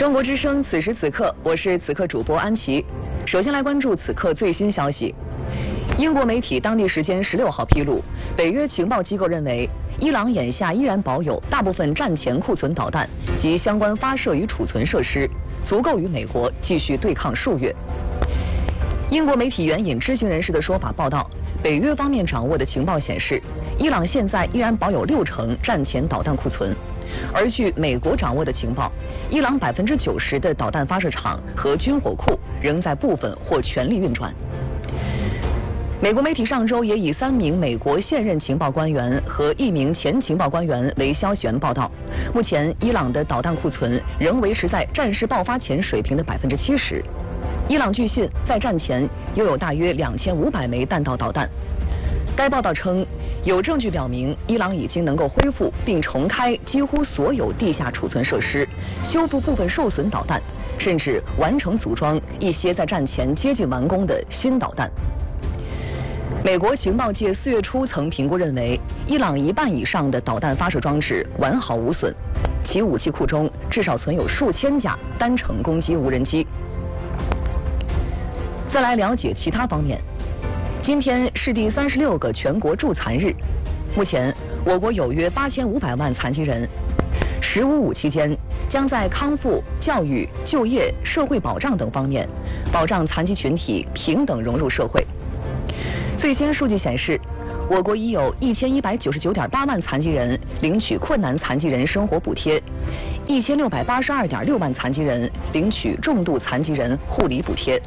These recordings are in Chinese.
中国之声，此时此刻，我是此刻主播安琪。首先来关注此刻最新消息。英国媒体当地时间16号披露，北约情报机构认为，伊朗眼下依然保有大部分战前库存导弹及相关发射与储存设施，足够与美国继续对抗数月。英国媒体援引知情人士的说法报道，北约方面掌握的情报显示，伊朗现在依然保有60%战前导弹库存。而据美国掌握的情报，伊朗90%的导弹发射场和军火库仍在部分或全力运转。美国媒体上周也以3名美国现任情报官员和1名前情报官员为消息源报道，目前伊朗的导弹库存仍维持在战事爆发前水平的70%。伊朗据信在战前拥有大约2500枚弹道导弹。该报道称，有证据表明伊朗已经能够恢复并重开几乎所有地下储存设施，修复部分受损导弹，甚至完成组装一些在战前接近完工的新导弹。美国情报界4月初曾评估认为，伊朗1半以上的导弹发射装置完好无损，其武器库中至少存有数千架单程攻击无人机。再来了解其他方面。今天是第36个全国助残日，目前我国有约8500万残疾人，15-5期间将在康复、教育、就业、社会保障等方面保障残疾群体平等融入社会。最新数据显示，我国已有1199.8万残疾人领取困难残疾人生活补贴，1682.6万残疾人领取重度残疾人护理补贴。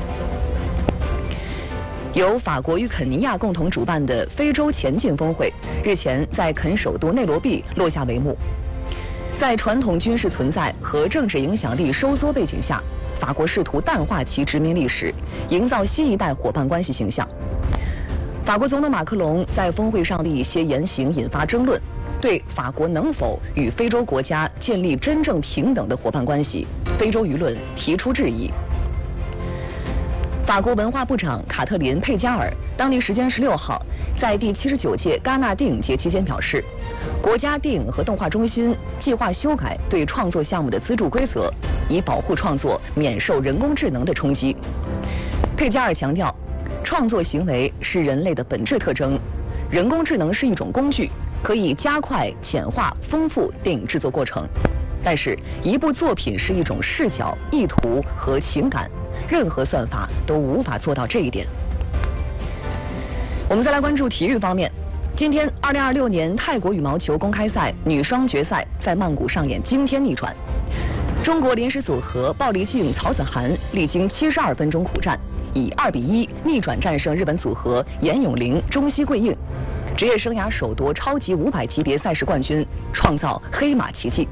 由法国与肯尼亚共同主办的非洲前进峰会日前在肯首都内罗毕落下帷幕。在传统军事存在和政治影响力收缩背景下，法国试图淡化其殖民历史，营造新一代伙伴关系形象。法国总统马克龙在峰会上的一些言行引发争论，对法国能否与非洲国家建立真正平等的伙伴关系，非洲舆论提出质疑。法国文化部长卡特琳·佩加尔当地时间16号在第79届戛纳电影节期间表示，国家电影和动画中心计划修改对创作项目的资助规则，以保护创作免受人工智能的冲击。佩加尔强调，创作行为是人类的本质特征，人工智能是一种工具，可以加快、简化、丰富电影制作过程。但是，一部作品是一种视角、意图和情感。任何算法都无法做到这一点。我们再来关注体育方面。今天，2026年泰国羽毛球公开赛女双决赛在曼谷上演惊天逆转。中国临时组合鲍黎静、曹子涵历经72分钟苦战，以2-1逆转战胜日本组合严永玲、中西贵应，职业生涯首夺超级500级别赛事冠军，创造黑马奇迹。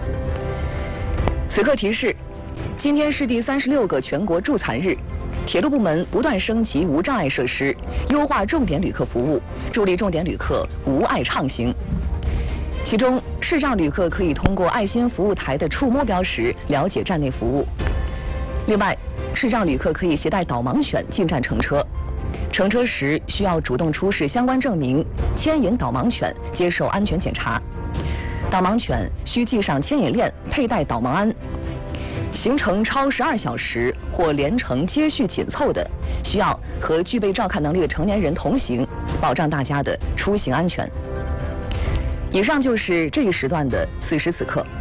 此刻提示。今天是第36个全国助残日，铁路部门不断升级无障碍设施，优化重点旅客服务，助力重点旅客无碍畅行。其中，视障旅客可以通过爱心服务台的触摸标识了解站内服务。另外，视障旅客可以携带导盲犬进站乘车，乘车时需要主动出示相关证明，牵引导盲犬接受安全检查。导盲犬需系上牵引链，佩戴导盲鞍。行程超12小时或连程接续紧凑的，需要和具备照看能力的成年人同行，保障大家的出行安全。以上就是这一时段的此时此刻。